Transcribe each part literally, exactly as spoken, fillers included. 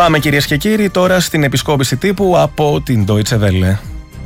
Πάμε κυρίες και κύριοι τώρα στην επισκόπηση τύπου από την Deutsche Welle.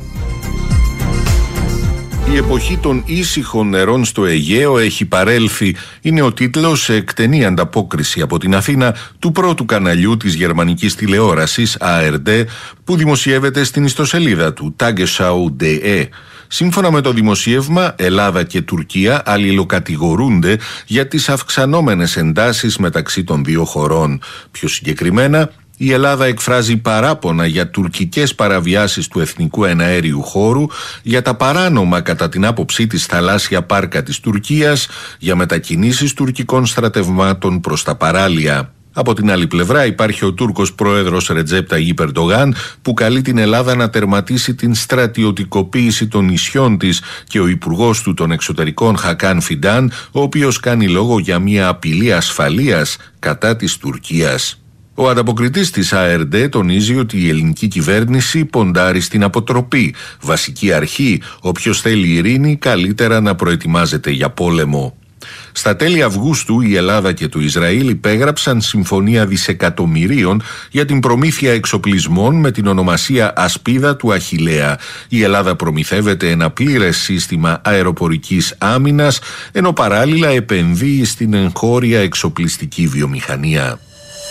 «Η εποχή των ήσυχων νερών στο Αιγαίο έχει παρέλθει» είναι ο τίτλος σε εκτενή ανταπόκριση από την Αθήνα του πρώτου καναλιού της γερμανικής τηλεόρασης Α Ερ Ντι που δημοσιεύεται στην ιστοσελίδα του Tagesschau punkt de. Σύμφωνα με το δημοσίευμα, Ελλάδα και Τουρκία αλληλοκατηγορούνται για τις αυξανόμενες εντάσεις μεταξύ των δύο χωρών. Πιο συγκεκριμένα, η Ελλάδα εκφράζει παράπονα για τουρκικές παραβιάσεις του εθνικού εναέριου χώρου, για τα παράνομα κατά την άποψή της θαλάσσια πάρκα της Τουρκίας, για μετακινήσεις τουρκικών στρατευμάτων προς τα παράλια. Από την άλλη πλευρά υπάρχει ο Τούρκος πρόεδρος Ρετζέπ Ταγίπ Ερντογάν που καλεί την Ελλάδα να τερματίσει την στρατιωτικοποίηση των νησιών της και ο υπουργός του των εξωτερικών Χακάν Φιντάν, ο οποίος κάνει λόγο για μια απειλή ασφαλείας κατά της Τουρκίας. Ο ανταποκριτής της Α Ερ Ντι τονίζει ότι η ελληνική κυβέρνηση ποντάρει στην αποτροπή, βασική αρχή, όποιος θέλει ειρήνη καλύτερα να προετοιμάζεται για πόλεμο. Στα τέλη Αυγούστου η Ελλάδα και το Ισραήλ υπέγραψαν συμφωνία δισεκατομμυρίων για την προμήθεια εξοπλισμών με την ονομασία Ασπίδα του Αχιλλέα. Η Ελλάδα προμηθεύεται ένα πλήρες σύστημα αεροπορικής άμυνας, ενώ παράλληλα επενδύει στην εγχώρια εξοπλιστική βιομηχανία.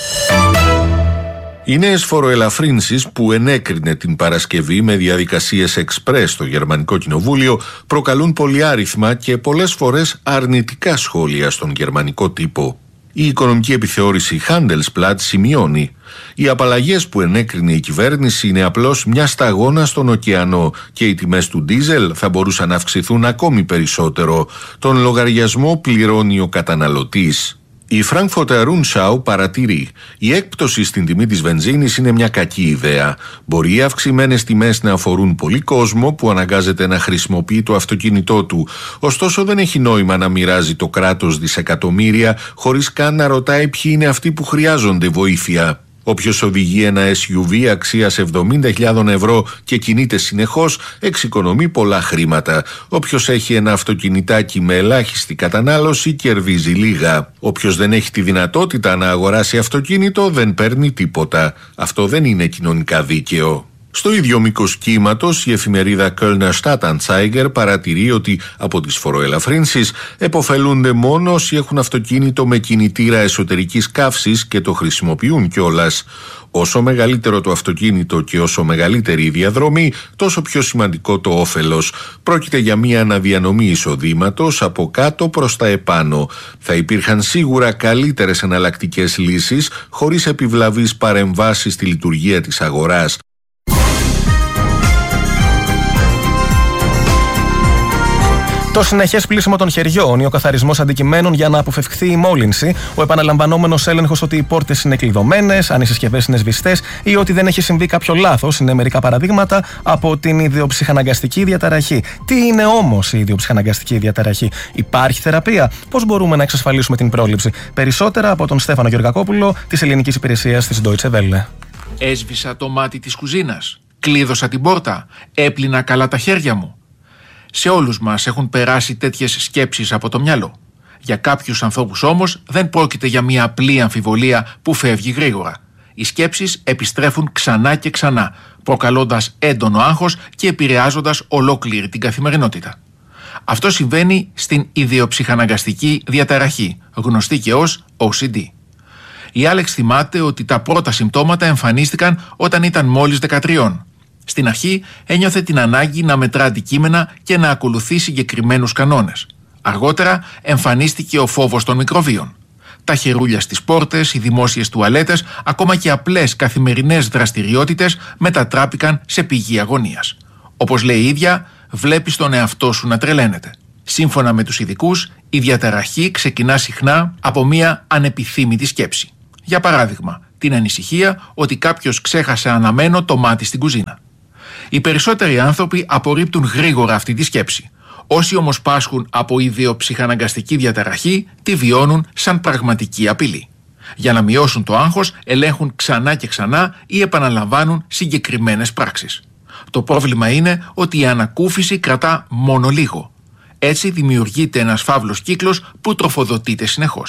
Οι νέες φοροελαφρύνσεις που ενέκρινε την Παρασκευή με διαδικασίες εξπρές στο Γερμανικό Κοινοβούλιο προκαλούν πολυάριθμα και πολλές φορές αρνητικά σχόλια στον γερμανικό τύπο. Η οικονομική επιθεώρηση Handelsblatt σημειώνει: οι απαλλαγές που ενέκρινε η κυβέρνηση είναι απλώς μια σταγόνα στον ωκεανό και οι τιμές του ντίζελ θα μπορούσαν να αυξηθούν ακόμη περισσότερο. Τον λογαριασμό πληρώνει ο καταναλωτής. Η Frankfurter Rundschau παρατηρεί: η έκπτωση στην τιμή της βενζίνης είναι μια κακή ιδέα. Μπορεί οι αυξημένες τιμές να αφορούν πολύ κόσμο που αναγκάζεται να χρησιμοποιεί το αυτοκίνητό του. Ωστόσο δεν έχει νόημα να μοιράζει το κράτος δισεκατομμύρια χωρίς καν να ρωτάει ποιοι είναι αυτοί που χρειάζονται βοήθεια. Όποιος οδηγεί ένα ες γιου βι αξίας εβδομήντα χιλιάδες ευρώ και κινείται συνεχώς, εξοικονομεί πολλά χρήματα. Όποιος έχει ένα αυτοκινητάκι με ελάχιστη κατανάλωση, κερδίζει λίγα. Όποιος δεν έχει τη δυνατότητα να αγοράσει αυτοκίνητο, δεν παίρνει τίποτα. Αυτό δεν είναι κοινωνικά δίκαιο. Στο ίδιο μήκος κύματος, η εφημερίδα Kölner Stadtanzeiger παρατηρεί ότι από τις φοροελαφρύνσεις επωφελούνται μόνο όσοι έχουν αυτοκίνητο με κινητήρα εσωτερικής καύσης και το χρησιμοποιούν κιόλας. Όσο μεγαλύτερο το αυτοκίνητο και όσο μεγαλύτερη η διαδρομή, τόσο πιο σημαντικό το όφελος. Πρόκειται για μια αναδιανομή εισοδήματος από κάτω προς τα επάνω. Θα υπήρχαν σίγουρα καλύτερες εναλλακτικές λύσεις, χωρίς επιβλαβείς παρεμβάσεις στη λειτουργία της αγοράς. Το συνεχές πλύσιμο των χεριών ή ο καθαρισμός αντικειμένων για να αποφευχθεί η μόλυνση, ο επαναλαμβανόμενος έλεγχος ότι οι πόρτες είναι κλειδωμένες, αν οι συσκευές είναι σβηστές ή ότι δεν έχει συμβεί κάποιο λάθος είναι μερικά παραδείγματα από την ιδιοψυχαναγκαστική διαταραχή. Τι είναι όμως η ιδιοψυχαναγκαστική διαταραχή? Υπάρχει θεραπεία? Πώς μπορούμε να εξασφαλίσουμε την πρόληψη? Περισσότερα από τον Στέφανο Γεωργακόπουλο της Ελληνικής Υπηρεσίας της Deutsche Welle. Έσβησα το μάτι της κουζίνας. Κλείδωσα την πόρτα. Έπλυνα καλά τα χέρια μου. Σε όλους μας έχουν περάσει τέτοιες σκέψεις από το μυαλό. Για κάποιους ανθρώπους όμως δεν πρόκειται για μια απλή αμφιβολία που φεύγει γρήγορα. Οι σκέψεις επιστρέφουν ξανά και ξανά, προκαλώντας έντονο άγχος και επηρεάζοντας ολόκληρη την καθημερινότητα. Αυτό συμβαίνει στην ιδιοψυχαναγκαστική διαταραχή, γνωστή και ως ο σι ντι. Η Άλεξ θυμάται ότι τα πρώτα συμπτώματα εμφανίστηκαν όταν ήταν μόλις δεκατρία. Στην αρχή ένιωθε την ανάγκη να μετρά αντικείμενα και να ακολουθεί συγκεκριμένους κανόνες. Αργότερα εμφανίστηκε ο φόβος των μικροβίων. Τα χερούλια στις πόρτες, οι δημόσιες τουαλέτες, ακόμα και απλές καθημερινές δραστηριότητες μετατράπηκαν σε πηγή αγωνίας. Όπως λέει η ίδια, βλέπεις τον εαυτό σου να τρελαίνεται. Σύμφωνα με τους ειδικούς, η διαταραχή ξεκινά συχνά από μια ανεπιθύμητη σκέψη. Για παράδειγμα, την ανησυχία ότι κάποιος ξέχασε αναμένο το μάτι στην κουζίνα. Οι περισσότεροι άνθρωποι απορρίπτουν γρήγορα αυτή τη σκέψη. Όσοι όμως πάσχουν από ιδιοψυχαναγκαστική διαταραχή, τη βιώνουν σαν πραγματική απειλή. Για να μειώσουν το άγχος, ελέγχουν ξανά και ξανά ή επαναλαμβάνουν συγκεκριμένες πράξεις. Το πρόβλημα είναι ότι η ανακούφιση κρατά μόνο λίγο. Έτσι δημιουργείται ένας φαύλος κύκλος που τροφοδοτείται συνεχώς.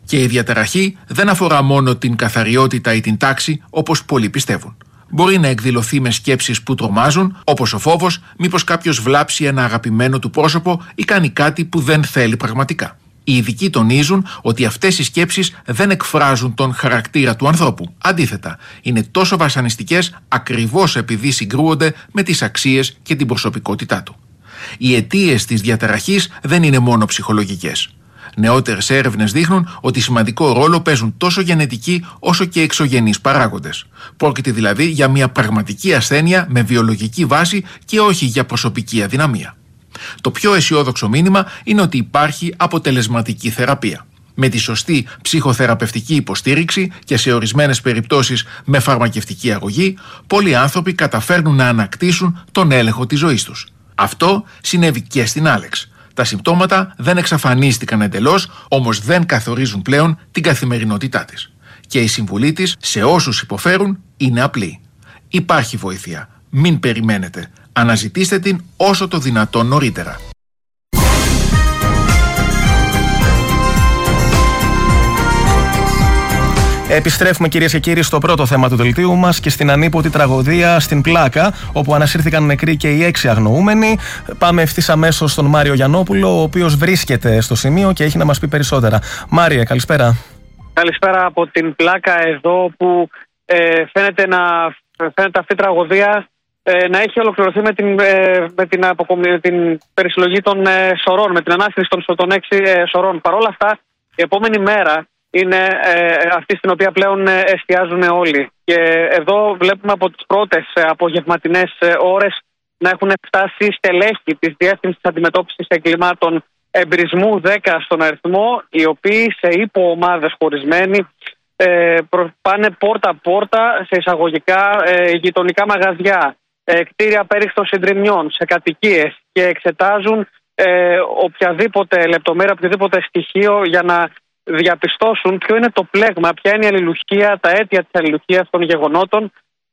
Και η διαταραχή δεν αφορά μόνο την καθαριότητα ή την τάξη, όπως πολλοί πιστεύουν. Μπορεί να εκδηλωθεί με σκέψεις που τρομάζουν, όπως ο φόβος μήπως κάποιος βλάψει ένα αγαπημένο του πρόσωπο ή κάνει κάτι που δεν θέλει πραγματικά. Οι ειδικοί τονίζουν ότι αυτές οι σκέψεις δεν εκφράζουν τον χαρακτήρα του ανθρώπου. Αντίθετα, είναι τόσο βασανιστικές ακριβώς επειδή συγκρούονται με τις αξίες και την προσωπικότητά του. Οι αιτίες της διαταραχής δεν είναι μόνο ψυχολογικές. Νεότερες έρευνες δείχνουν ότι σημαντικό ρόλο παίζουν τόσο γενετικοί όσο και εξωγενείς παράγοντες. Πρόκειται δηλαδή για μια πραγματική ασθένεια με βιολογική βάση και όχι για προσωπική αδυναμία. Το πιο αισιόδοξο μήνυμα είναι ότι υπάρχει αποτελεσματική θεραπεία. Με τη σωστή ψυχοθεραπευτική υποστήριξη και σε ορισμένες περιπτώσεις με φαρμακευτική αγωγή, πολλοί άνθρωποι καταφέρνουν να ανακτήσουν τον έλεγχο της ζωής τους. Αυτό συνέβη και στην Άλεξ. Τα συμπτώματα δεν εξαφανίστηκαν εντελώς, όμως δεν καθορίζουν πλέον την καθημερινότητά της. Και η συμβουλή της σε όσους υποφέρουν είναι απλή. Υπάρχει βοήθεια. Μην περιμένετε. Αναζητήστε την όσο το δυνατόν νωρίτερα. Επιστρέφουμε, κυρίες και κύριοι, στο πρώτο θέμα του δελτίου μας και στην ανίποτη τραγωδία στην Πλάκα, όπου ανασύρθηκαν νεκροί και οι έξι αγνοούμενοι. Πάμε ευθύς αμέσως στον Μάριο Γιαννόπουλο, ο οποίος βρίσκεται στο σημείο και έχει να μας πει περισσότερα. Μάριε, καλησπέρα. Καλησπέρα από την Πλάκα, εδώ που ε, φαίνεται, να, φαίνεται αυτή η τραγωδία ε, να έχει ολοκληρωθεί με την, ε, με την, αποκομι... την περισυλλογή των ε, σωρών, με την ανάσυρση των, των έξι ε, σωρών. Παρ' όλα αυτά, η επόμενη μέρα είναι ε, αυτή στην οποία πλέον ε, εστιάζουν όλοι. Και εδώ βλέπουμε από τις πρώτες ε, απογευματινές ε, ώρες να έχουν φτάσει στελέχη της Διεύθυνσης Αντιμετώπισης Εγκλημάτων Εμπρισμού δέκα στον αριθμό, οι οποίοι σε υποομάδες χωρισμένοι ε, πάνε πόρτα-πόρτα σε εισαγωγικά ε, γειτονικά μαγαζιά, ε, κτίρια πέριχτων συντριμιών, σε κατοικίες και εξετάζουν ε, οποιαδήποτε λεπτομέρεια, οποιοδήποτε στοιχείο για να διαπιστώσουν ποιο είναι το πλέγμα, ποια είναι η αλληλουχία, τα αίτια της αλληλουχίας των γεγονότων,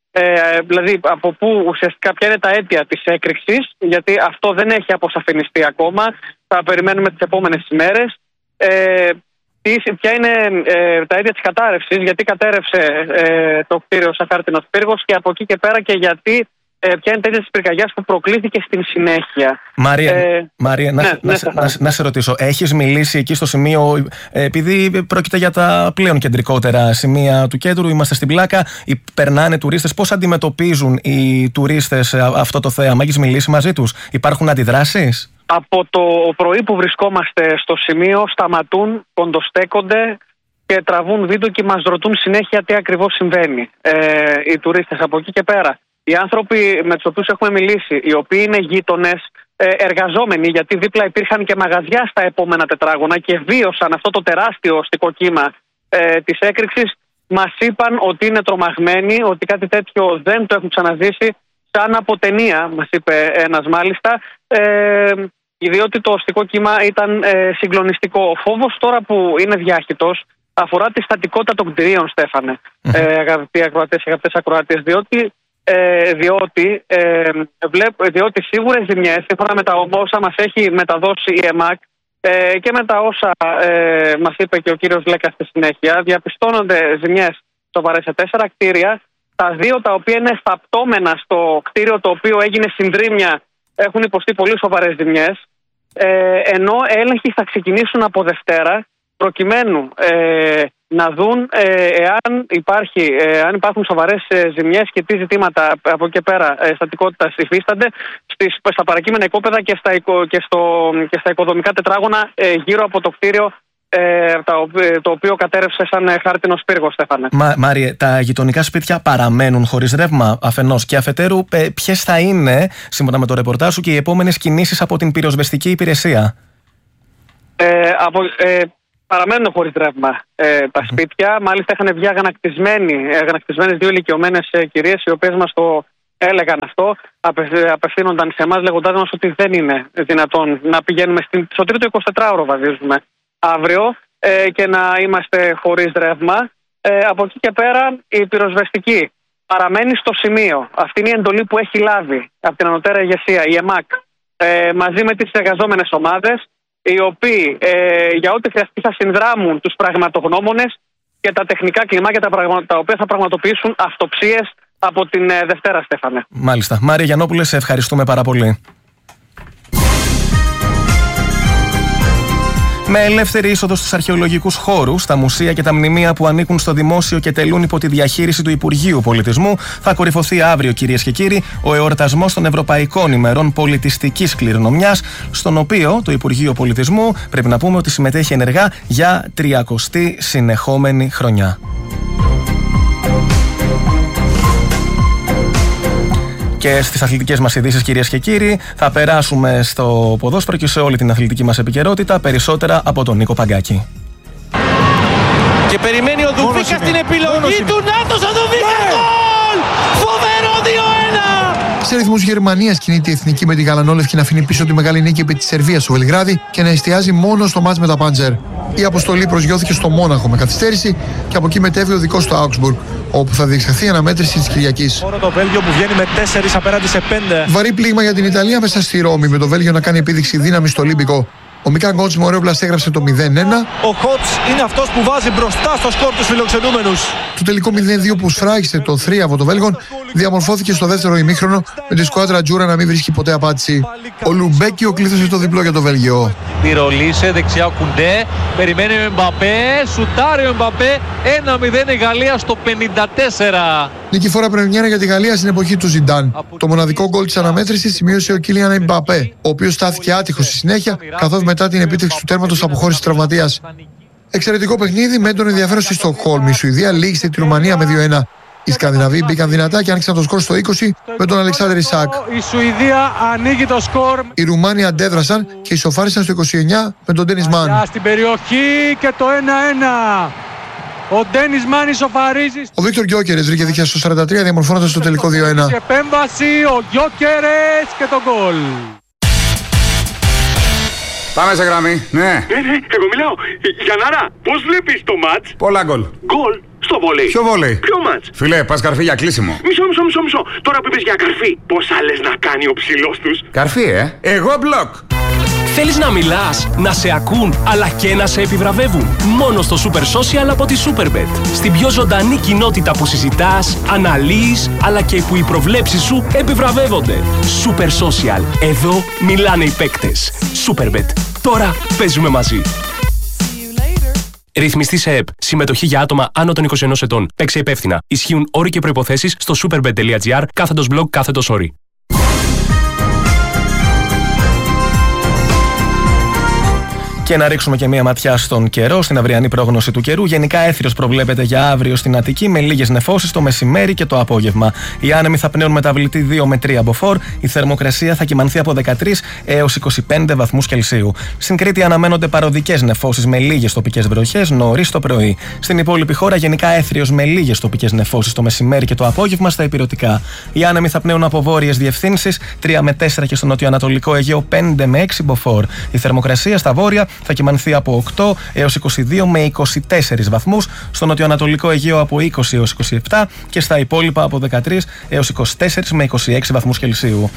ε, δηλαδή από πού ουσιαστικά ποια είναι τα αίτια της έκρηξης, γιατί αυτό δεν έχει αποσαφινιστεί ακόμα, θα περιμένουμε τις επόμενες ημέρες. Ε, ποια είναι ε, τα αίτια της κατάρρευσης, γιατί κατέρευσε ε, το κτίριο σαν χάρτινος πύργος και από εκεί και πέρα και γιατί Ε, ποια είναι τέτοια της πυρκαγιάς που προκλήθηκε στην συνέχεια. Μαρία, ε, Μαρία ναι, να, ναι, να, ναι, να, να σε ρωτήσω, έχεις μιλήσει εκεί στο σημείο, ε, επειδή πρόκειται για τα πλέον κεντρικότερα σημεία του κέντρου, είμαστε στην Πλάκα, οι, περνάνε τουρίστες, πώς αντιμετωπίζουν οι τουρίστες αυτό το θέαμα, έχεις μιλήσει μαζί τους, υπάρχουν αντιδράσεις? Από το πρωί που βρισκόμαστε στο σημείο σταματούν, κοντοστέκονται και τραβούν βίντεο και μας ρωτούν συνέχεια τι ακριβώς συμβαίνει ε, οι τουρίστες. Από εκεί και πέρα, οι άνθρωποι με τους οποίους έχουμε μιλήσει, οι οποίοι είναι γείτονες, ε, εργαζόμενοι, γιατί δίπλα υπήρχαν και μαγαζιά στα επόμενα τετράγωνα και βίωσαν αυτό το τεράστιο οστικό κύμα ε, της έκρηξης, μας είπαν ότι είναι τρομαγμένοι, ότι κάτι τέτοιο δεν το έχουν ξαναζήσει, σαν από ταινία, μας είπε ένας μάλιστα, ε, διότι το οστικό κύμα ήταν ε, συγκλονιστικό. Ο φόβος τώρα που είναι διάχυτος αφορά τη στατικότητα των κτηρίων, Στέφανε, ε, αγαπητοί ακροατές και αγαπητές ακροατές, διότι Ε, διότι, ε, βλέπ, διότι σίγουρες ζημιές, σύμφωνα με τα όσα μας έχει μεταδώσει η ΕΜΑΚ ε, και με τα όσα ε, μας είπε και ο κύριος Λέκας στη συνέχεια, διαπιστώνονται ζημιές σοβαρές σε τέσσερα κτίρια. Τα δύο τα οποία είναι σταπτώμενα στο κτίριο το οποίο έγινε συντρίμμια έχουν υποστεί πολύ σοβαρές ζημιές, ε, ενώ έλεγχοι θα ξεκινήσουν από Δευτέρα προκειμένου ε, να δουν ε, εάν, υπάρχει, ε, αν υπάρχουν σοβαρές ε, ζημιές και τι ζητήματα από εκεί και πέρα ε, στατικότητας υφίστανται στις, στα παρακείμενα οικόπεδα και στα, οικο, και στο, και στα οικοδομικά τετράγωνα ε, γύρω από το κτίριο ε, το, το οποίο κατέρευσε σαν ε, χάρτινος πύργος, Στέφανε. Μα, Μάριε, τα γειτονικά σπίτια παραμένουν χωρίς ρεύμα αφενός και αφετέρου, ε, ποιες θα είναι, σύμφωνα με το ρεπορτάζ σου, και οι επόμενες κινήσεις από την πυροσβεστική υπηρεσία? Ε, από, ε, Παραμένουν χωρίς ρεύμα ε, τα σπίτια. Μάλιστα είχαν βγει αγανακτισμένες δύο ηλικιωμένες ε, κυρίες, οι οποίες μας το έλεγαν αυτό. Απευθύ, απευθύνονταν σε εμάς λέγοντάς μας ότι δεν είναι δυνατόν να πηγαίνουμε στην, στο τρίτο εικοσιτετράωρο βαδίζουμε αύριο ε, και να είμαστε χωρίς ρεύμα. Ε, από εκεί και πέρα η πυροσβεστική παραμένει στο σημείο. Αυτή είναι η εντολή που έχει λάβει από την ανωτέρα ηγεσία, η ΕΜΑΚ, ε, μαζί με τις εργαζόμενες ομάδες. οι οποίοι ε, για ό,τι χρειαστεί θα συνδράμουν τους πραγματογνώμονες και τα τεχνικά κλιμάκια τα, πραγμα... τα οποία θα πραγματοποιήσουν αυτοψίες από την ε, Δευτέρα, Στέφανε. Μάλιστα. Μάρια Γιαννόπουλε, σε ευχαριστούμε πάρα πολύ. Με ελεύθερη είσοδο στους αρχαιολογικούς χώρους, στα μουσεία και τα μνημεία που ανήκουν στο δημόσιο και τελούν υπό τη διαχείριση του Υπουργείου Πολιτισμού, θα κορυφωθεί αύριο, κυρίες και κύριοι, ο εορτασμός των Ευρωπαϊκών ημερών πολιτιστικής κληρονομιάς, στον οποίο το Υπουργείο Πολιτισμού πρέπει να πούμε ότι συμμετέχει ενεργά για τριακοστή συνεχόμενη χρονιά. Και στις αθλητικές μας ειδήσεις, κυρίες και κύριοι, θα περάσουμε στο ποδόσφαιρο και σε όλη την αθλητική μας επικαιρότητα. Περισσότερα από τον Νίκο Παγκάκη. Και περιμένει ο Δουβίκα στην επιλογή του. Νάτος ο Δουβίκα, γκολ! Φοβερό δύο ένα! Σε ρυθμούς Γερμανίας κινείται η εθνική με τη γαλανόλευκη να αφήνει πίσω τη μεγάλη νίκη επί της Σερβίας στο Βελιγράδι και να εστιάζει μόνο στο μάτς με τα Πάντζερ. Η αποστολή προσγειώθηκε στο Μόναχο με καθυστέρηση και από εκεί μετέβη ο δικός του Augsburg, όπου θα διεξαχθεί η αναμέτρηση της Κυριακής. Μόνο το Βέλγιο που βγαίνει με τέσσερις απέναντι σε πέντε. Βαρύ πλήγμα για την Ιταλία μέσα στη Ρώμη, με το Βέλγιο να κάνει επίδειξη δύναμη στο Ολύμπικο. Ο Μίκα Γκότς με ωραίο πλαστέ έγραψε το μηδέν ένα. Ο Χότς είναι αυτός που βάζει μπροστά στο σκορ τους φιλοξενούμενους. Το τελικό μηδέν δύο που σφράγισε το θρίαβο των Βέλγων διαμορφώθηκε στο δεύτερο ημίχρονο, με τη σκουάδρα Τζούρα να μην βρίσκει ποτέ απάντηση. Ο Λουμπέκιο κλείδωσε το διπλό για το Βέλγιο. Πυρολίσε, δεξιά ο Κουντέ, περιμένει ο Εμπαπέ, σουτάρει ο Εμπαπέ, ένα μηδέν η Γαλλία στο πενήντα τέσσερα. Νικηφόρα πρεμιέρα για τη Γαλλία στην εποχή του Ζιντάν. Το μοναδικό γκολ της αναμέτρησης σημείωσε ο Κίλιαν Εμπαπέ, ο οποίος στάθηκε άτυχος στη συνέχεια, καθώς μετά την επίτευξη του τέρματος αποχώρησε τραυματίας. Εξαιρετικό παιχνίδι με έντονο ενδιαφέρον στη Στοκχόλμη. Η Σουηδία λύγησε τη Ρουμανία με δύο ένα. Οι Σκανδιναβοί μπήκαν δυνατά και άνοιξαν το σκορ στο είκοσι με τον Αλεξάνδρ Ισακ. Η Σουηδία ανοίγει το σκορ. Οι Ρουμάνοι αντέδρασαν και ισοφάρισαν στο είκοσι εννιά με τον Ντένις Μαν. Στην περιοχή και το ένα ένα. Ο Ντένις Μαν ισοφαρίζει. Ο Βίκτορ Γκιόκερες βρήκε δίκαια στο σαράντα τρία διαμορφώνοντας το τελικό δύο ένα. Και επέμβαση ο Γκιόκερες και το γκολ. Πάμε σε γραμμή, ναι. Ναι, ναι, εγώ μιλάω. Γιαννάρα, πώς βλέπεις το μάτς? Πολλά γκολ. Γκολ στο βόλεϊ. Ποιο βόλεϊ? Ποιο μάτς? Φιλέ, πας καρφί για κλείσιμο. Μισό, μισό, μισό, μισό. Τώρα που είπες για καρφί, πώς άλλες να κάνει ο ψηλός τους? Καρφί, ε. Εγώ μπλοκ. Θέλεις να μιλάς, να σε ακούν, αλλά και να σε επιβραβεύουν? Μόνο στο Super Social από τη Superbet. Στην πιο ζωντανή κοινότητα που συζητάς, αναλύεις, αλλά και που οι προβλέψεις σου επιβραβεύονται. Super Social. Εδώ μιλάνε οι παίκτες. Superbet. Τώρα παίζουμε μαζί. Ρυθμιστή σε ΕΠ. Συμμετοχή για άτομα άνω των είκοσι ενός ετών. Παίξε υπεύθυνα. Ισχύουν όροι και προϋποθέσεις στο superbet.gr κάθετος blog κάθετος όροι. Και να ρίξουμε και μία ματιά στον καιρό, στην αυριανή πρόγνωση του καιρού. Γενικά έθριος προβλέπεται για αύριο στην Αττική, με λίγες νεφώσεις το μεσημέρι και το απόγευμα. Οι άνεμοι θα πνέουν μεταβλητή δύο με τρία μποφόρ. Η θερμοκρασία θα κυμανθεί από δεκατρείς έως είκοσι πέντε βαθμούς Κελσίου. Στην Κρήτη αναμένονται παροδικές νεφώσεις με λίγες τοπικές βροχές νωρίς το πρωί. Στην υπόλοιπη χώρα γενικά έθριος με λίγες τοπικές νεφώσεις το μεσημέρι και το απόγευμα στα ηπειρωτικά. Οι άνεμοι θα πνέουν από βόρειες διευθύνσεις τρία με τέσσερα και στο νοτιοανατολικό Αιγαίο πέντε με έξι μποφόρ. Η θερμοκρασία στα βόρεια θα κυμανθεί από οκτώ έως είκοσι δύο με είκοσι τέσσερις βαθμούς, στο νοτιοανατολικό Αιγαίο από είκοσι έως είκοσι επτά και στα υπόλοιπα από δεκατρείς έως είκοσι τέσσερα με είκοσι έξι βαθμούς Κελσίου.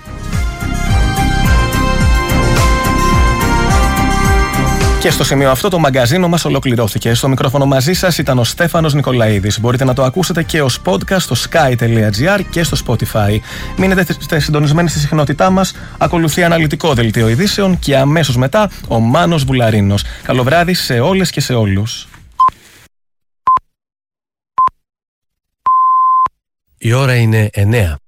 Και στο σημείο αυτό το μαγκαζίνο μας ολοκληρώθηκε. Στο μικρόφωνο μαζί σας ήταν ο Στέφανος Νικολαίδης. Μπορείτε να το ακούσετε και ως podcast στο sky.gr και στο Spotify. Μείνετε συντονισμένοι στη συχνότητά μας. Ακολουθεί αναλυτικό δελτίο ειδήσεων και αμέσως μετά ο Μάνος Βουλαρίνος. Καλό βράδυ σε όλες και σε όλους. Η ώρα είναι εννέα.